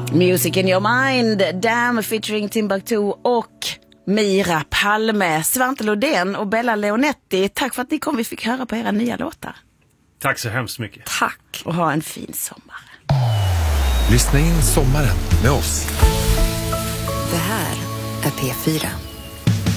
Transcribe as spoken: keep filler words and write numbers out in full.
Music in your mind, Damn featuring Timbuktu och Mira Palme, Svante Lodén och Bella Leonetti. Tack för att ni kom, vi fick höra på era nya låtar. Tack så hemskt mycket. Tack och ha en fin sommar. Lyssna in sommaren med oss. Det här är P fyra.